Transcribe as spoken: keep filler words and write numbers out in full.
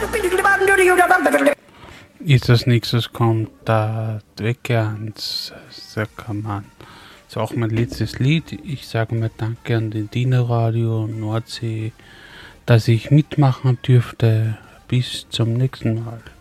Jetzt als nächstes kommt der Wecker ans Söckermann. Das ist auch mein letztes Lied. Ich sage mal Danke an den Dino-Radio Nordsee, dass ich mitmachen dürfte. Bis zum nächsten Mal.